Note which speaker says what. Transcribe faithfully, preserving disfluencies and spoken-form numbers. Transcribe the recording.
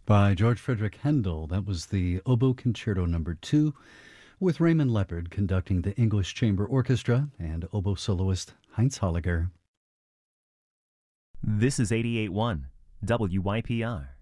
Speaker 1: By George Frederick Handel. That was the Oboe Concerto Number Two, with Raymond Leppard conducting the English Chamber Orchestra and oboe soloist Heinz Holliger.
Speaker 2: This is eighty-eight point one W Y P R.